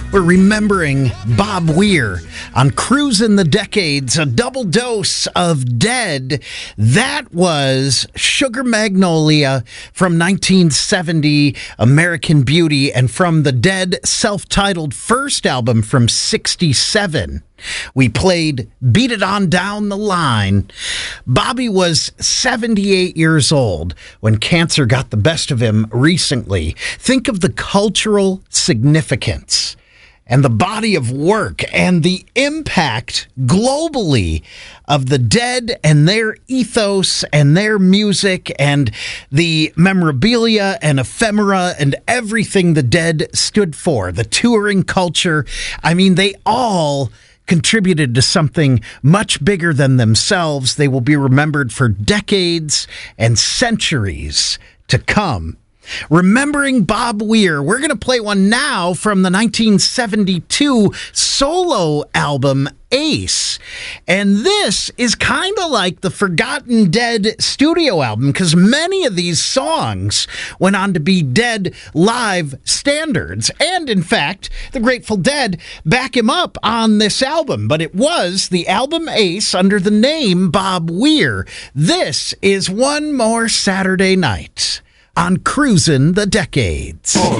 We're remembering Bob Weir on Cruising the Decades, a double dose of Dead. That was Sugar Magnolia from 1970, American Beauty, and from the Dead self-titled first album from 67. We played Beat It On Down the Line. Bobby was 78 years old when cancer got the best of him recently. Think of the cultural significance and the body of work and the impact globally of the Dead and their ethos and their music and the memorabilia and ephemera and everything the Dead stood for, the touring culture. I mean, they all contributed to something much bigger than themselves. They will be remembered for decades and centuries to come. Remembering Bob Weir. We're going to play one now from the 1972 solo album Ace. And this is kind of like the Forgotten Dead studio album because many of these songs went on to be Dead live standards. And in fact, the Grateful Dead back him up on this album. But it was the album Ace under the name Bob Weir. This is One More Saturday Night on Cruising the Decades.